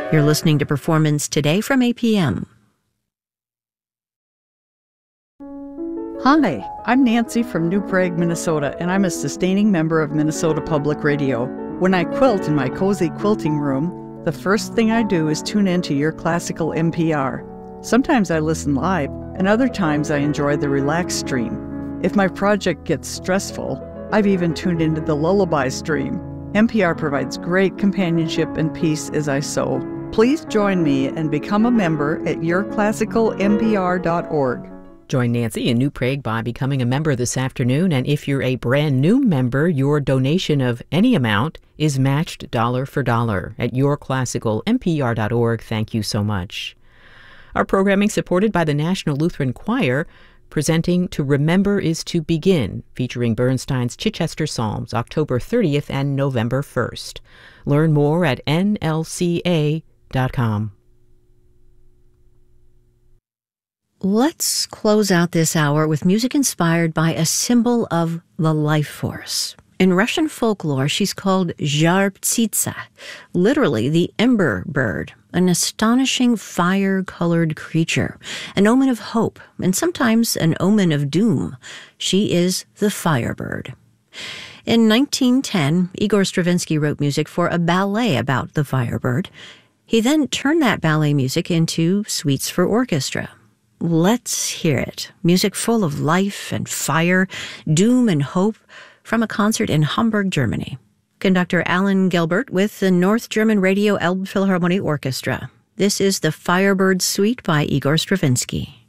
You're listening to Performance Today from APM. Hi, I'm Nancy from New Prague, Minnesota, and I'm a sustaining member of Minnesota Public Radio. When I quilt in my cozy quilting room, the first thing I do is tune into Your Classical NPR. Sometimes I listen live, and other times I enjoy the relaxed stream. If my project gets stressful, I've even tuned into the lullaby stream. NPR provides great companionship and peace as I sew. Please join me and become a member at yourclassicalnpr.org. Join Nancy in New Prague by becoming a member this afternoon, and if you're a brand new member, your donation of any amount is matched dollar for dollar at yourclassicalnpr.org. Thank you so much. Our programming supported by the National Lutheran Choir, presenting To Remember is to Begin, featuring Bernstein's Chichester Psalms, October 30th and November 1st. Learn more at nlca.com. Let's close out this hour with music inspired by a symbol of the life force. In Russian folklore, she's called Zhar Ptsitsa, literally the ember bird, an astonishing fire-colored creature, an omen of hope, and sometimes an omen of doom. She is the firebird. In 1910, Igor Stravinsky wrote music for a ballet about the firebird. He then turned that ballet music into suites for orchestra. Let's hear it. Music full of life and fire, doom and hope, from a concert in Hamburg, Germany. Conductor Alan Gelbert with the North German Radio Elbphilharmonie Orchestra. This is the Firebird Suite by Igor Stravinsky.